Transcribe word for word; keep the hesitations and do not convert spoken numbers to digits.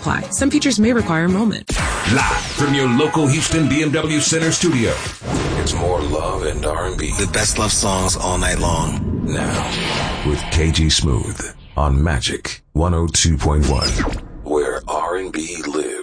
apply. Some features may require a moment. Live from your local Houston B M W Center studio, it's more love and R and B. The best love songs all night long. Now, with K G Smooth on Magic one oh two point one, where R and B lives.